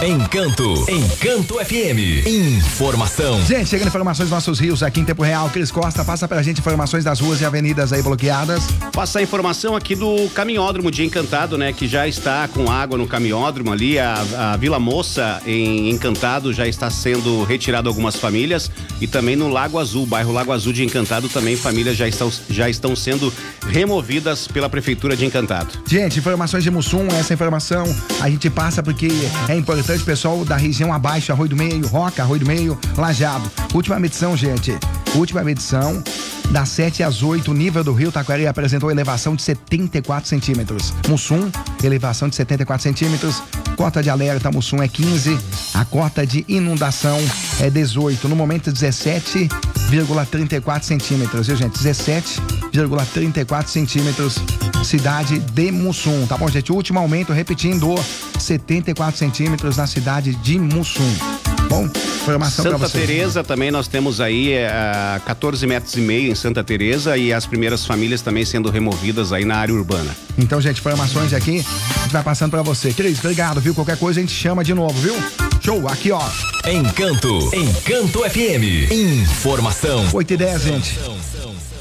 Encanto FM. Informação. Gente, chegando informações dos nossos rios aqui em tempo real. Cris Costa, passa pra gente informações das ruas e avenidas aí bloqueadas. Passa a informação aqui do caminhódromo de Encantado, né? Que já está com água no caminhódromo ali. A Vila Moça em Encantado já está sendo retirado algumas famílias. E também no Lago Azul, bairro Lago Azul de Encantado, também famílias já estão sendo removidas pela Prefeitura de Encantado. Gente, informações de Mussum, essa informação a gente passa porque é importante, pessoal da região abaixo, Arroio do Meio, Roca, Arroio do Meio, Lajeado. Última medição, gente. Última medição, das 7 às 8, o nível do rio Taquari apresentou elevação de 74 centímetros. Mussum, elevação de 74 centímetros. Cota de alerta, Mussum é 15. A cota de inundação é 18. No momento, 17,34 centímetros, viu, gente? 17,34 centímetros, cidade de Mussum, tá bom, gente? O último aumento, repetindo, 74 centímetros na cidade de Mussum. Bom, informação para Santa vocês. Teresa também nós temos aí 14 metros e meio em Santa Teresa e as primeiras famílias também sendo removidas aí na área urbana. Então, gente, informações aqui, a gente vai passando para você. Cris, obrigado, viu? Qualquer coisa a gente chama de novo, viu? Show, aqui ó. Encanto FM. Informação. 8h10, gente.